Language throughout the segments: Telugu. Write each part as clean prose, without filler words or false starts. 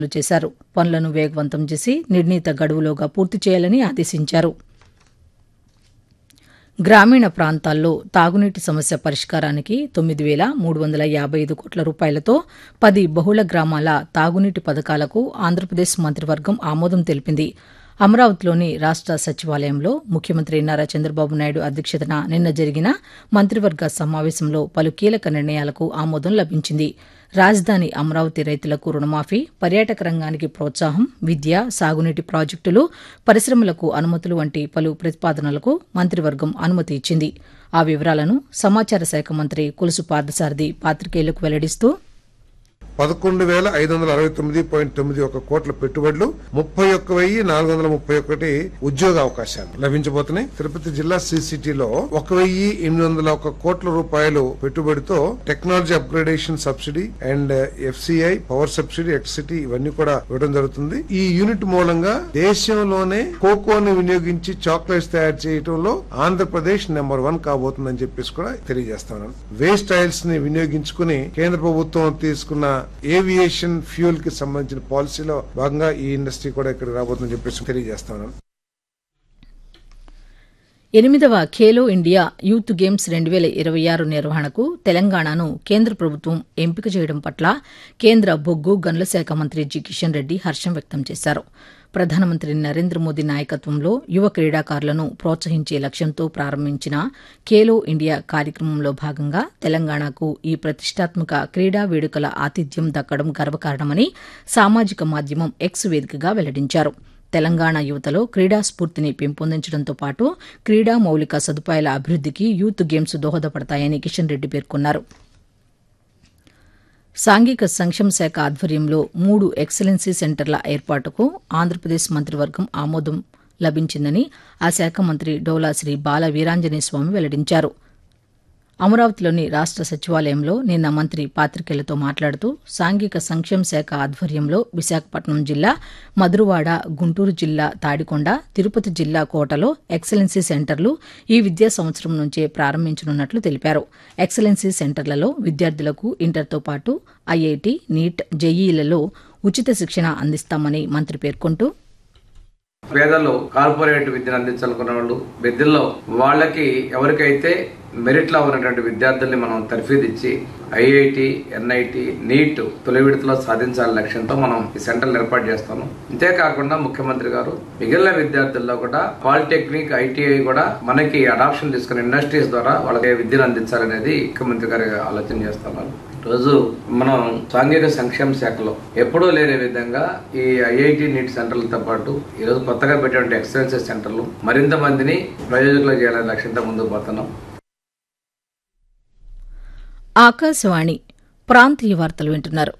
చేశారు. పనులను వేగవంతం చేసి నిర్ణీత గడువులోగా పూర్తి చేయాలని ఆదేశించారు. గ్రామీణ ప్రాంతాల్లో తాగునీటి సమస్య పరిష్కారానికి 9,355 కోట్ల రూపాయలతో 10 బహుళ గ్రామాల తాగునీటి పథకాలకు ఆంధ్రప్రదేశ్ మంత్రివర్గం ఆమోదం తెలిపింది. అమరావతిలోని రాష్ట సచివాలయంలో ముఖ్యమంత్రి నారా చంద్రబాబు నాయుడు అధ్యక్షతన నిన్న జరిగిన మంత్రివర్గ సమావేశంలో పలు కీలక నిర్ణయాలకు ఆమోదం లభించింది. రాజధాని అమరావతి రైతులకు రుణమాఫీ, పర్యాటక రంగానికి ప్రోత్సాహం, విద్య, సాగునీటి ప్రాజెక్టులు, పరిశ్రమలకు అనుమతులు వంటి పలు ప్రతిపాదనలకు మంత్రివర్గం అనుమతి ఇచ్చింది. ఆ వివరాలను సమాచార శాఖ మంత్రి కొలుసు పార్థసారథి పాతికేయులకు వెల్లడిస్తూ 11,569.91 కోట్ల పెట్టుబడులు, 31,431 ఉద్యోగ అవకాశాలు లభించబోతున్నాయి. తిరుపతి జిల్లా సిసిటిలో 1,801 కోట్ల రూపాయలు పెట్టుబడితో technology upgradation subsidy and FCI, power subsidy, ఎక్సిటీ ఇవన్నీ కూడా ఇవ్వడం జరుగుతుంది. ఈ యూనిట్ మూలంగా దేశంలోనే కోకోని వినియోగించి చాక్లెట్స్ తయారు చేయడంలో ఆంధ్రప్రదేశ్ నెంబర్ 1 కాబోతుందని చెప్పేసి కూడా తెలియజేస్తున్నాను. వేస్ట్ ఆయిల్స్ ని వినియోగించుకుని కేంద్ర ప్రభుత్వం తీసుకున్న ఏవియేషన్ ఫ్యూల్ కి సంబంధించిన పాలసీలో భాగంగా ఈ ఇండస్ట్రీ కూడా ఇక్కడ రాబోతుందని చెప్పేసి తెలియజేస్తాను. 8వ ఖేలో ఇండియా యూత్ గేమ్స్ 2026 నిర్వహణకు తెలంగాణను కేంద్ర ప్రభుత్వం ఎంపిక చేయడం పట్ల కేంద్ర బొగ్గు గనుల శాఖ మంత్రి జి కిషన్ రెడ్డి హర్షం వ్యక్తం చేశారు. ప్రధానమంత్రి నరేంద్ర మోదీ నాయకత్వంలో యువ క్రీడాకారులను ప్రోత్సహించే లక్ష్యంతో ప్రారంభించిన ఖేలో ఇండియా కార్యక్రమంలో భాగంగా తెలంగాణకు ఈ ప్రతిష్టాత్మక క్రీడా వేడుకల ఆతిథ్యం దక్కడం గర్వకారణమని సామాజిక మాధ్యమం ఎక్స్ వేదికగా వెల్లడించారు. తెలంగాణ యువతలో క్రీడా స్ఫూర్తిని పెంపొందించడంతో పాటు క్రీడా మౌలిక సదుపాయాల అభివృద్దికి యూత్ గేమ్స్ దోహదపడతాయని కిషన్ రెడ్డి పేర్కొన్నారు. సాంఘిక సంక్షేమ శాఖ ఆధ్వర్యంలో 3 ఎక్సలెన్సీ సెంటర్ల ఏర్పాటుకు ఆంధ్రప్రదేశ్ మంత్రివర్గం ఆమోదం లభించిందని ఆ శాఖ మంత్రి డోలా శ్రీ బాల వీరాంజనేయ స్వామి వెల్లడించారు. అమరావతిలోని రాష్ట సచివాలయంలో నిన్న మంత్రి పాతికేయులతో మాట్లాడుతూ సాంఘిక సంక్షేమ శాఖ ఆధ్వర్యంలో విశాఖపట్నం జిల్లా మధురవాడ, గుంటూరు జిల్లా తాడికొండ, తిరుపతి జిల్లా కోటలో ఎక్సలెన్సీ సెంటర్లు ఈ విద్యా సంవత్సరం నుంచే ప్రారంభించనున్నట్లు తెలిపారు. ఎక్సలెన్సీ సెంటర్లలో విద్యార్థులకు ఇంటర్తో పాటు ఐఐటి, నీట్, జేఈలలో ఉచిత శిక్షణ అందిస్తామని మంత్రి పేర్కొంటూ పేదలు కార్పొరేట్ విద్యను అందించాలనుకున్న వాళ్ళు విద్యల్లో వాళ్ళకి ఎవరికైతే మెరిట్లో ఉన్నటువంటి విద్యార్థుల్ని మనం తర్ఫీదిచ్చి ఐఐటి, ఎన్ఐటి, నీట్ తొలి విడతలో సాధించాలనే లక్ష్యంతో మనం ఈ సెంటర్లు ఏర్పాటు చేస్తాము. అంతేకాకుండా ముఖ్యమంత్రి గారు మిగిలిన విద్యార్థుల్లో కూడా పాలిటెక్నిక్, ఐటీఐ కూడా మనకి అడాప్షన్ తీసుకున్న ఇండస్ట్రీస్ ద్వారా వాళ్ళకి విద్యను అందించాలనేది ముఖ్యమంత్రి గారు ఆలోచన చేస్తున్నారు. రోజు మనం సాంఘిక సంక్షేమ శాఖలో ఎప్పుడూ లేని విధంగా ఈ ఐఐటి, నీట్ సెంటర్లతో పాటు ఈరోజు కొత్తగా పెట్టినటువంటి ఎక్సలెన్సీ సెంటర్లు మరింత మందిని ప్రయోజకులు చేయాలనే లక్ష్యంతో ముందుకు పోతున్నాం. ఆకాశవాణి ప్రాంతీయ వార్తలు వింటున్నారు.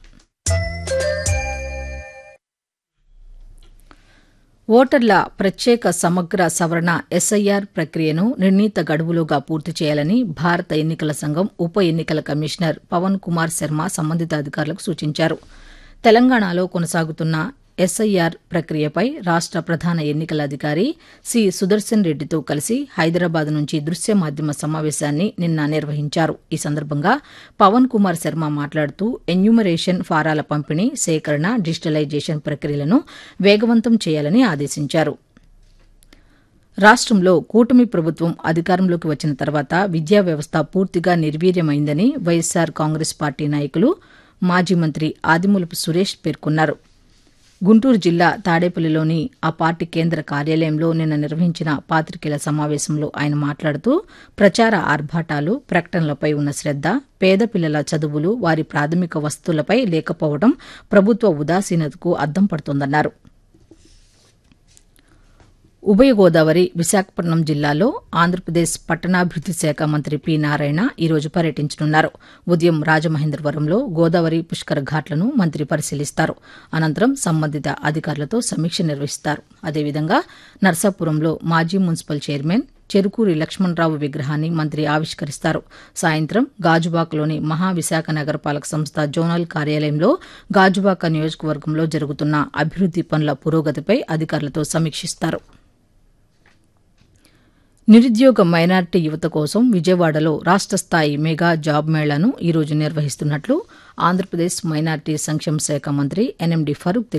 ఓటర్ల ప్రత్యేక సమగ్ర సవరణ ఎస్ఐఆర్ ప్రక్రియను నిర్ణీత గడువులోగా పూర్తి చేయాలని భారత ఎన్నికల సంఘం ఉప ఎన్నికల కమిషనర్ పవన్ కుమార్ శర్మ సంబంధిత అధికారులకు సూచించారు. తెలంగాణలో కొనసాగుతున్న ఎస్ఐఆర్ ప్రక్రియపై రాష్ట ప్రధాన ఎన్నికల అధికారి సి సుదర్శన్ రెడ్డితో కలిసి హైదరాబాద్ నుంచి దృశ్య మాధ్యమ సమావేశాన్ని నిన్న నిర్వహించారు. ఈ సందర్భంగా పవన్ కుమార్ శర్మ మాట్లాడుతూ ఎన్యూమరేషన్ ఫారాల పంపిణీ, సేకరణ, డిజిటలైజేషన్ ప్రక్రియలను వేగవంతం చేయాలని ఆదేశించారు. రాష్టంలో కూటమి ప్రభుత్వం అధికారంలోకి వచ్చిన తర్వాత విద్యా వ్యవస్థ పూర్తిగా నిర్వీర్యమైందని వైఎస్సార్ కాంగ్రెస్ పార్టీ నాయకులు మాజీ మంత్రి ఆదిమూలపు సురేష్ పేర్కొన్నారు. గుంటూరు జిల్లా తాడేపల్లిలోని ఆ పార్టీ కేంద్ర కార్యాలయంలో నిన్న నిర్వహించిన పాతికేయుల సమావేశంలో ఆయన మాట్లాడుతూ ప్రచార ఆర్భాటాలు, ప్రకటనలపై ఉన్న శ్రద్ద, పేద పిల్లల చదువులు, వారి ప్రాథమిక వసతులపై లేకపోవడం ప్రభుత్వ ఉదాసీనతకు అద్దం పడుతోందన్నారు. ఉభయ గోదావరి, విశాఖపట్నం జిల్లాలో ఆంధ్రప్రదేశ్ పట్టణాభివృద్ది శాఖ మంత్రి పి నారాయణ ఈరోజు పర్యటించనున్నారు. ఉదయం రాజమహేంద్రవరంలో గోదావరి పుష్కర ఘాట్లను మంత్రి పరిశీలిస్తారు. అనంతరం సంబంధిత అధికారులతో సమీక్ష నిర్వహిస్తారు. అదేవిధంగా నర్సాపురంలో మాజీ మున్సిపల్ చైర్మన్ చెరుకూరి లక్ష్మణరావు విగ్రహాన్ని మంత్రి ఆవిష్కరిస్తారు. సాయంత్రం గాజువాకలోని మహావిశాఖ నగరపాలక సంస్థ జోనల్ కార్యాలయంలో గాజువాక నియోజకవర్గంలో జరుగుతున్న అభివృద్ది పనుల పురోగతిపై అధికారులతో సమీక్షిస్తారు. నిరుద్యోగ మైనారిటీ యువత కోసం విజయవాడలో రాష్ట్ర స్థాయి మెగా జాబ్ మేళాను ఈరోజు నిర్వహిస్తున్నట్లు ఆంధ్రప్రదేశ్ మైనారిటీ సంక్షేమ శాఖ మంత్రి ఎన్ఎండి ఫరూక్